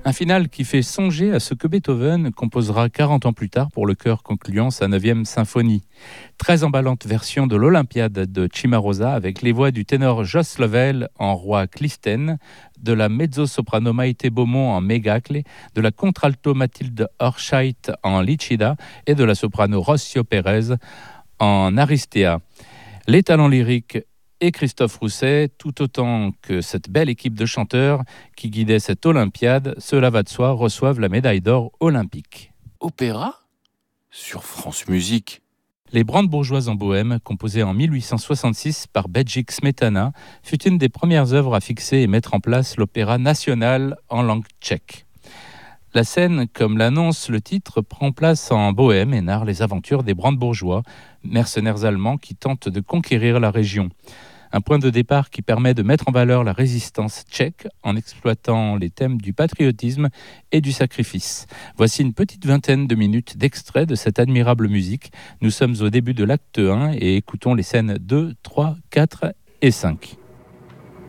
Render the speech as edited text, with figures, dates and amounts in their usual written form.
Un final qui fait songer à ce que Beethoven composera 40 ans plus tard pour le chœur concluant sa 9e symphonie. Très emballante version de l'Olympiade de Cimarosa avec les voix du ténor Joss Lovell en roi Clistène, de la mezzo-soprano Maïté Beaumont en Mégacle, de la contralto Mathilde Horscheit en Licida et de la soprano Rossio Pérez en Aristea. Les talents lyriques et Christophe Rousset, tout autant que cette belle équipe de chanteurs qui guidait cette Olympiade, cela va de soi, reçoivent la médaille d'or olympique. Opéra sur France Musique. Les Brandebourgeoises en Bohème, composée en 1866 par Bedřich Smetana, fut une des premières œuvres à fixer et mettre en place l'opéra national en langue tchèque. La scène, comme l'annonce le titre, prend place en Bohème et narre les aventures des Brandebourgeois, mercenaires allemands qui tentent de conquérir la région. Un point de départ qui permet de mettre en valeur la résistance tchèque en exploitant les thèmes du patriotisme et du sacrifice. Voici une petite vingtaine de minutes d'extrait de cette admirable musique. Nous sommes au début de l'acte 1 et écoutons les scènes 2, 3, 4 et 5.